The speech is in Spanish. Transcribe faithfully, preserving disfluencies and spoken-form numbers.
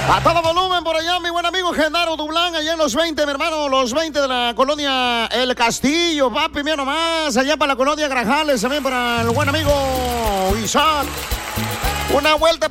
A todo volumen por allá, mi buen amigo Genaro Dublán, allá en los veinte, mi hermano, los veinte de la colonia El Castillo, papi, mira nomás, allá para la colonia Grajales, también para el buen amigo Isaac. Una vuelta